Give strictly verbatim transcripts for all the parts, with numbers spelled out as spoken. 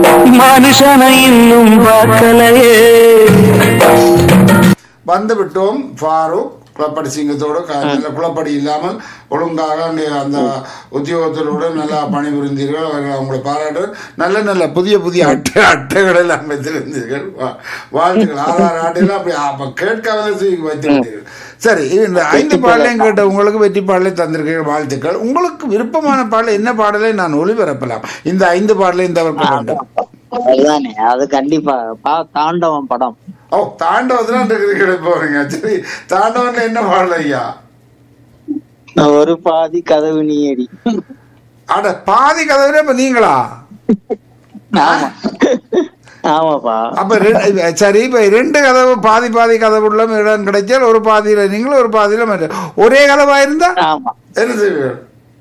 மனுஷனை இன்னும் பார்க்கலையே. வந்து விட்டோம் ஃபாரூக். குளப்படி சிங்கத்தோடு நல்ல குளப்படி இல்லாமல் ஒழுங்காக அங்கே அந்த உத்தியோகத்தோடு நல்லா பணிபுரிந்தீர்கள். அவர்கள் அவங்களை பாராட்டு. நல்ல நல்ல புதிய புதிய அட்டை அட்டைகள் எல்லாம் வைத்திருந்தீர்கள். வாழ்த்துக்கள். ஆறாறு ஆட்டைகள் அப்படி அப்ப கேட்காத வைத்திருந்தீர்கள். சரி, இந்த ஐந்து பாடலையும் கேட்ட உங்களுக்கு வெற்றி பாடலை தந்திருக்கீர்கள். வாழ்த்துக்கள். உங்களுக்கு விருப்பமான பாடல் என்ன பாடலை நான் ஒளிபரப்பலாம்? இந்த ஐந்து பாடலையும் தவிர்க்க வேண்டும். அதுதானே, அது கண்டிப்பா தாண்டவம் படம். ஓ, தாண்டவத்துல போறீங்க. சரி, தாண்டவன்ல என்ன பாடல் ஐயா? ஒரு பாதி கதவு நீடி. அட, பாதி கதவுல இப்ப நீங்களா? ஆமா ஆமாப்பா. அப்ப சரி, இப்ப ரெண்டு கதவு பாதி பாதி கதவு உள்ள இடம் கிடைச்சால் ஒரு பாதியில நீங்களும் ஒரு பாதியில ஒரே கதவா இருந்தா என்ன செய்வீர்கள்?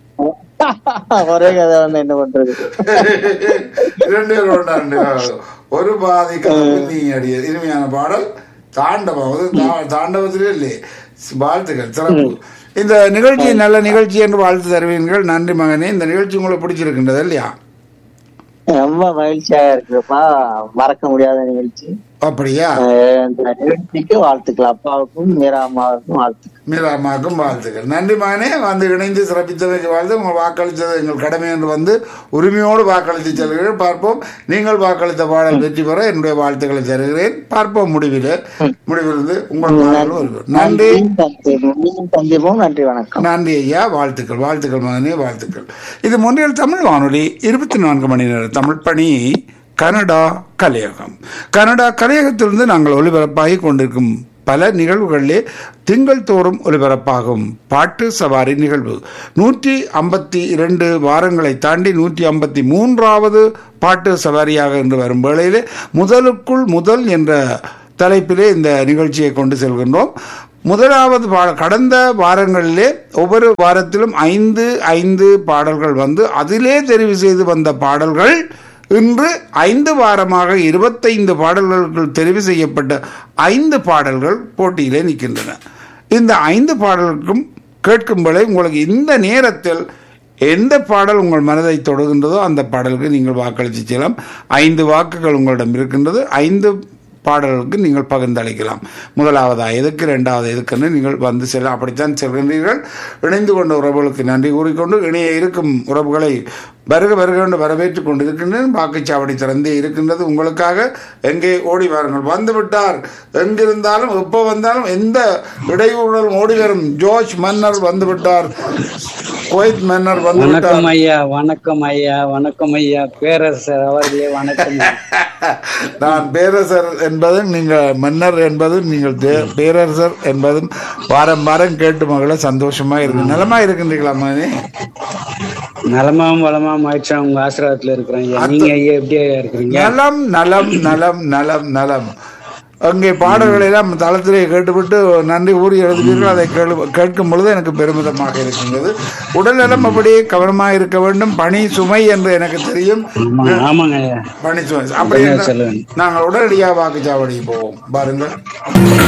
ஒரே கதை வந்து என்ன பண்றது? ரெண்டு பேரும் ஒரு பாதி கதவு நீ அடிய. இனிமையான பாடல் தாண்டவம். தாண்டவத்திலே இல்லையே. வாழ்த்துக்கள், சிறப்பு. இந்த நிகழ்ச்சி நல்ல நிகழ்ச்சி என்று வாழ்த்து தருவீர்கள். நன்றி மகனே. இந்த நிகழ்ச்சி உங்களுக்கு பிடிச்சிருக்கின்றது இல்லையா? ரொம்ப மகிழ்ச்சியா இருக்குப்பா. மறக்க முடியாத நிகழ்ச்சி. அப்படியா? இந்த நிகழ்ச்சிக்கு வாழ்த்துக்கள். அப்பாவுக்கும் மீரா அம்மாவுக்கும் வாழ்த்துக்கள். மீரா அம்மாவுக்கும் வாழ்த்துக்கள். நன்றி மகனே. வந்து இணைந்து சிறப்பித்தவைக்கு வாழ்த்து. உங்கள் வாக்களித்தது எங்கள் கடமை என்று வந்து உரிமையோடு வாக்களித்து செல்கிறேன். பார்ப்போம். நீங்கள் வாக்களித்த பாடல் வெற்றி பெற என்னுடைய வாழ்த்துக்களை தருகிறேன். பார்ப்போம். முடிவில் முடிவிலிருந்து உங்கள் நன்றி. நன்றி, வணக்கம். நன்றி ஐயா. வாழ்த்துக்கள் வாழ்த்துக்கள் மகனே, வாழ்த்துக்கள். இது மொன்றியல் தமிழ் வானொலி இருபத்தி நான்கு மணி நேர தமிழ் பணி. கனடா கலையகம். கனடா கலையகத்திலிருந்து நாங்கள் ஒலிபரப்பாகி கொண்டிருக்கும் பல நிகழ்வுகளிலே திங்கள் தோறும் ஒலிபரப்பாகும் பாட்டு சவாரி நிகழ்வு நூற்றி ஐம்பத்தி இரண்டு வாரங்களை தாண்டி நூற்றி ஐம்பத்தி மூன்றாவது பாட்டு சவாரியாக இன்று வரும் வேளையிலே முதலுக்குள் முதல் என்ற தலைப்பிலே இந்த நிகழ்ச்சியை கொண்டு செல்கின்றோம். முதலாவது பா கடந்த வாரங்களிலே ஒவ்வொரு வாரத்திலும் ஐந்து ஐந்து பாடல்கள் வந்து அதிலே தெரிவு செய்து வந்த பாடல்கள் இன்று ஐந்து வாரமாக இருபத்தைந்து பாடல்களுக்கு தெரிவு செய்யப்பட்ட ஐந்து பாடல்கள் போட்டியிலே நிற்கின்றன. இந்த ஐந்து பாடல்களுக்கும் கேட்கும்போது உங்களுக்கு இந்த நேரத்தில் எந்த பாடல் உங்கள் மனதை தொடுகின்றதோ அந்த பாடலுக்கு நீங்கள் வாக்களித்து செல்லலாம். ஐந்து வாக்குகள் உங்களிடம் இருக்கின்றது. ஐந்து பாடல்களுக்கு நீங்கள் பகிர்ந்தளிக்கலாம். முதலாவதா எதுக்கு, இரண்டாவது எதுக்குன்னு நீங்கள் வந்து செல்ல அப்படித்தான் செல்கின்றீர்கள். இணைந்து கொண்ட உறவுகளுக்கு நன்றி கூறிக்கொண்டு இணைய இருக்கும் உறவுகளை வருக வருக என்று வரவேற்றுக் கொண்டிருக்கின்றேன். வாக்குச்சாவடி திறந்தே இருக்கின்றது உங்களுக்காக. எங்கே ஓடி வாருங்கள். வந்து விட்டார். எங்கிருந்தாலும் எப்போ வந்தாலும் எந்த இடையூறுடன் ஓடி வரும் ஜோர்ஜ் மன்னர் வந்து விட்டார். குவைத் மன்னர் வந்து விட்டார். வணக்கம் ஐயா. வணக்கம் ஐயா. வணக்கம் ஐயா. பேரரசர் அவர்களே வணக்கம். நான் பேரரசர் என்பதும் நீங்கள் மன்னர் என்பதும் நீங்கள் பேரரசர் என்பதும் வாரம் வாரம் கேட்டு மகள சந்தோஷமா இருக்கு. நலமா இருக்கின்றீங்களா மகனே? நலமாவும் வளமாவும் ஆயிடுச்சா உங்க ஆசீர்வாதத்துல இருக்கிறாங்க. நீங்க ஐயா எப்படி இருக்கிறீங்க? நலம் நலம் நலம் நலம் நலம். அங்கே பாடல்களை எல்லாம் தளத்திலே கேட்டுவிட்டு நன்றி கூறி எழுதுவீர்கள். அதை கேட்கும் பொழுது எனக்கு பெருமிதமாக இருக்கின்றது. உடல் நலம் அப்படியே கவனமாக இருக்க வேண்டும். பணி சுமை என்று எனக்கு தெரியும். ஆமாங்க, பணி சுமை அப்படி நாங்கள் உடனடியாக வாக்குச்சாவடி போவோம். பாருங்கள்.